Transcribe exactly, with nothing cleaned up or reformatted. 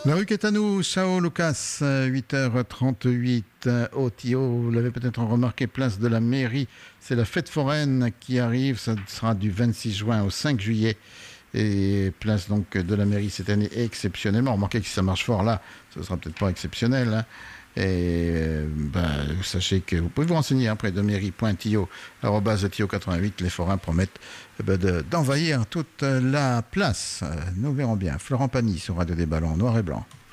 La rue est à nous, Sao Lucas, huit heures trente-huit au Tio. Vous l'avez peut-être remarqué, place de la mairie. C'est la fête foraine qui arrive. Ça sera du vingt-six juin au cinq juillet. Et place donc de la mairie cette année exceptionnellement. Remarquez que si ça marche fort là, ce sera peut-être pas exceptionnel. Hein. Et ben, sachez que vous pouvez vous renseigner auprès de mairie.tio, arobase tio quatre-vingt-huit. Les forains promettent ben, de, d'envahir toute la place. Nous verrons bien. Florent Pagny sur Radio des Ballons, noir et blanc.